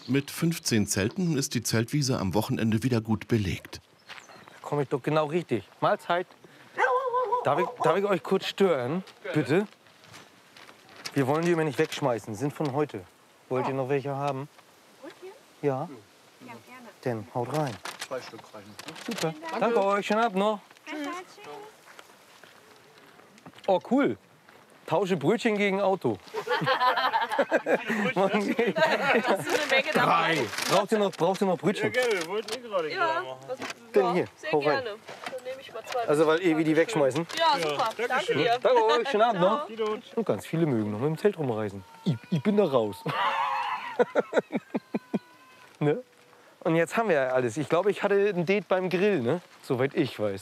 Mit 15 Zelten ist die Zeltwiese am Wochenende wieder gut belegt. Da komme ich doch genau richtig. Mahlzeit. Darf ich euch kurz stören? Bitte? Wir wollen die immer nicht wegschmeißen. Sind von heute. Wollt ihr noch welche haben? Ja? Ja, gerne. Dann haut rein. 2 Stück rein. Super. Danke euch. Schönen Abend noch. Oh, cool. Tausche Brötchen gegen Auto. Hast du eine Menge dabei? Braucht ihr noch Brötchen? Ja, gerne. Wir wollten gerade Ja, Denn hier, sehr hau rein. gerne. Dann nehme ich mal 2. Also, weil ihr wie die wegschmeißen? Ja, super. Danke dir. Danke euch. Schönen Abend noch. Ciao. Und ganz viele mögen noch mit dem Zelt rumreisen. Ich bin da raus. Ne? Und jetzt haben wir ja alles. Ich glaube, ich hatte ein Date beim Grill, ne? Soweit ich weiß.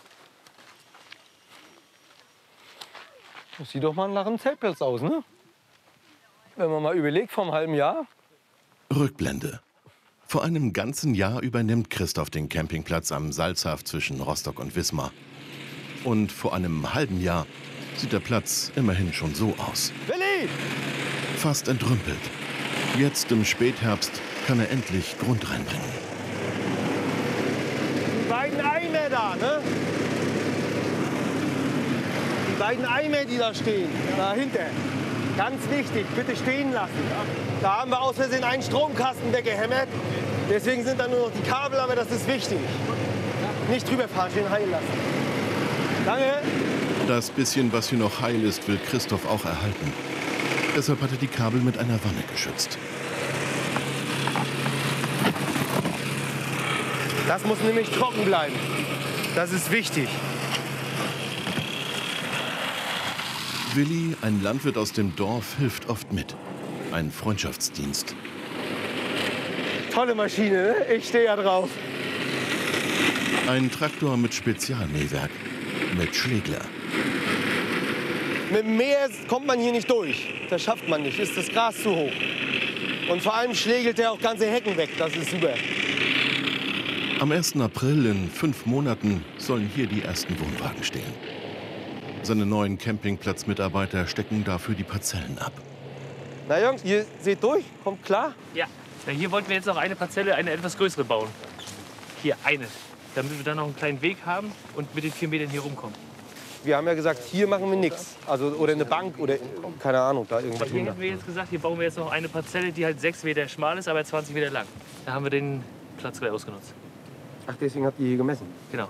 Das sieht doch mal nach einem Zeltplatz aus, ne? Wenn man mal überlegt, vor einem halben Jahr. Rückblende. Vor einem ganzen Jahr übernimmt Christoph den Campingplatz am Salzhaff zwischen Rostock und Wismar. Und vor einem halben Jahr sieht der Platz immerhin schon so aus. Willi! Fast entrümpelt. Jetzt im Spätherbst kann er endlich Grund reinbringen. Die beiden Eimer da, ne? Die beiden Eimer, die da stehen, dahinter. Ganz wichtig, bitte stehen lassen. Da haben wir aus Versehen einen Stromkasten weggehämmert. Deswegen sind da nur noch die Kabel, aber das ist wichtig. Nicht drüber fahren, schön heil lassen. Danke. Das bisschen, was hier noch heil ist, will Christoph auch erhalten. Deshalb hat er die Kabel mit einer Wanne geschützt. Das muss nämlich trocken bleiben. Das ist wichtig. Willi, ein Landwirt aus dem Dorf, hilft oft mit. Ein Freundschaftsdienst. Tolle Maschine, ne? Ich stehe ja drauf. Ein Traktor mit Spezialmähwerk. Mit Schlägler. Mit dem Mäher kommt man hier nicht durch. Das schafft man nicht, ist das Gras zu hoch. Und vor allem schlägelt er auch ganze Hecken weg, das ist super. Am 1. April in 5 Monaten sollen hier die ersten Wohnwagen stehen. Seine neuen Campingplatzmitarbeiter stecken dafür die Parzellen ab. Na Jungs, ihr seht durch, kommt klar? Ja, hier wollten wir jetzt noch eine Parzelle, eine etwas größere bauen. Hier, eine. Damit wir dann noch einen kleinen Weg haben und mit den 4 Metern hier rumkommen. Wir haben ja gesagt, hier machen wir nichts. Also, oder eine Bank oder keine Ahnung, da irgendwas Hier hin. hätten wir jetzt gesagt, hier bauen wir jetzt noch eine Parzelle, die halt 6 Meter schmal ist, aber 20 Meter lang. Da haben wir den Platz gleich ausgenutzt. Ach, deswegen habt ihr hier gemessen? Genau.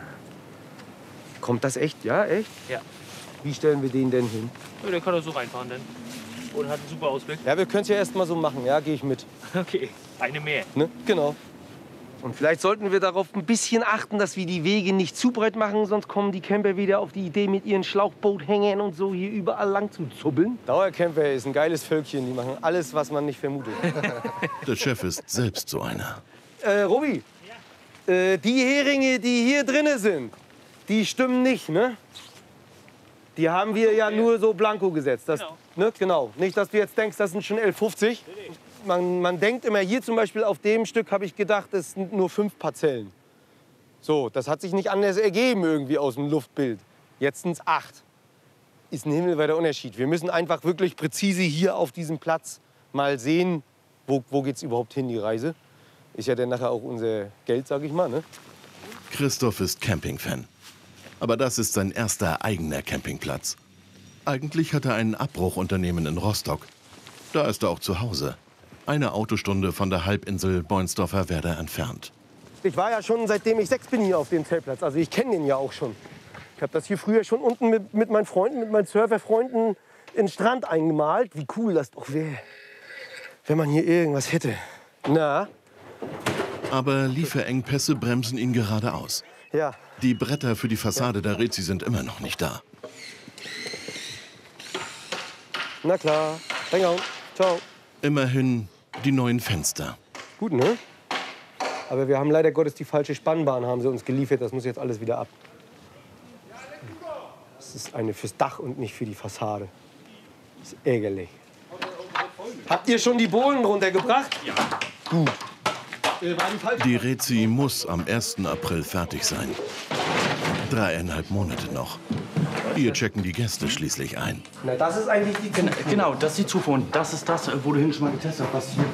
Kommt das echt? Ja, echt? Ja. Wie stellen wir den denn hin? Ja, der kann doch so reinfahren dann. Und hat einen super Ausblick. Ja, wir können es ja erst mal so machen. Ja, gehe ich mit. Okay, eine mehr. Ne? Genau. Und vielleicht sollten wir darauf ein bisschen achten, dass wir die Wege nicht zu breit machen, sonst kommen die Camper wieder auf die Idee, mit ihren Schlauchboothängern und so hier überall lang zu zubbeln. Dauercamper ist ein geiles Völkchen, die machen alles, was man nicht vermutet. Der Chef ist selbst so einer. Robi, die Heringe, die hier drinne sind, die stimmen nicht, ne? Die haben wir ja nur so blanko gesetzt. Das, Genau. Ne? Genau. Nicht, dass du jetzt denkst, das sind schon 11,50. Man denkt immer, hier zum Beispiel auf dem Stück habe ich gedacht, das sind nur 5 Parzellen. So, das hat sich nicht anders ergeben irgendwie aus dem Luftbild. Jetzt sind es 8. Ist ein himmelweiter Unterschied. Wir müssen einfach wirklich präzise hier auf diesem Platz mal sehen, wo geht's überhaupt hin, die Reise. Ist ja dann nachher auch unser Geld, sag ich mal, ne? Christoph ist Campingfan. Aber das ist sein erster eigener Campingplatz. Eigentlich hat er ein Abbruchunternehmen in Rostock. Da ist er auch zu Hause. Eine Autostunde von der Halbinsel Boinsdorfer Werder entfernt. Ich war ja schon, seitdem ich 6 bin, hier auf dem Zeltplatz. Also ich kenne den ja auch schon. Ich habe das hier früher schon unten mit meinen Freunden, mit meinen Surferfreunden in den Strand eingemalt. Wie cool das doch wäre, wenn man hier irgendwas hätte. Na? Aber Lieferengpässe bremsen ihn gerade aus. Ja. Die Bretter für die Fassade der Rezi sind immer noch nicht da. Na klar. Reingehauen. Ciao. Immerhin die neuen Fenster. Gut, ne? Aber wir haben leider Gottes die falsche Spannbahn, haben sie uns geliefert. Das muss jetzt alles wieder ab. Das ist eine fürs Dach und nicht für die Fassade. Das ist ärgerlich. Habt ihr schon die Bohlen runtergebracht? Ja. Gut. Die Rezi muss am 1. April fertig sein. 3,5 Monate noch. Hier checken die Gäste schließlich ein. Na, das ist eigentlich die... Genau, das ist die Zufuhr. Und das ist das, wo du hinten schon mal getestet hast, was hier